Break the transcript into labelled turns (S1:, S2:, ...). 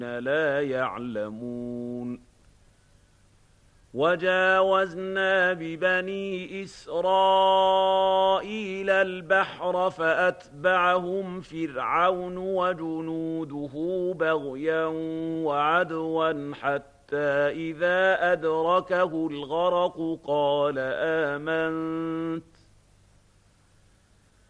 S1: لا يعلمون وجاوزنا ببني إسرائيل البحر فأتبعهم فرعون وجنوده بغيا وعدوا حتى إذا أدركه الغرق قال آمنت